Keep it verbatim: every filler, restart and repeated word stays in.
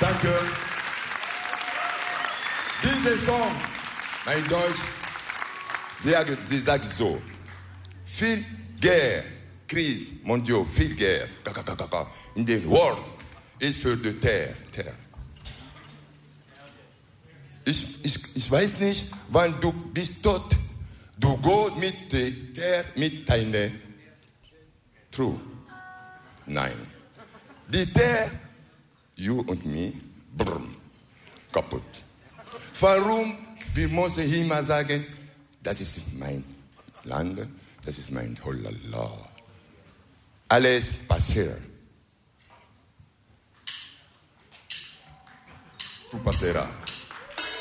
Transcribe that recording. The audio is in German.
Danke. Dieser Song, mein Deutsch, sie, sie sagt so, viel Guerre, Krise, mondiale, viel Guerre, in der World ist für die Terre. Terre. Ich, ich, ich weiß nicht, wann du bist tot, du gehst mit der Terre, mit deiner True. Nein. Die Terre, you und me, brr, kaputt. Warum? Wir müssen immer sagen, das ist mein Land, das ist mein Holala. Alles passiert. Tu passeras.